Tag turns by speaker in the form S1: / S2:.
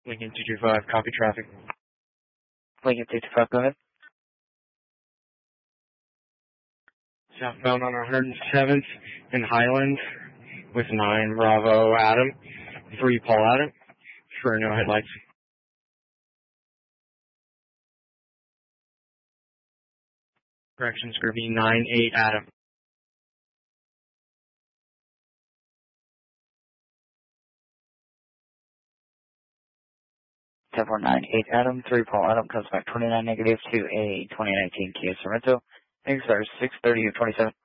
S1: Lincoln 225, copy traffic.
S2: Lincoln 225, go ahead.
S1: Southbound on 107th in Highland with 9 Bravo Adam, 3 Paul Adam, for no headlights. Corrections, gonna be 9-8 Adam.
S2: 10498 Adam, 3 Paul Adam, comes back 29 negative to a 2019 Kia Sorento. Things are 630 or 27.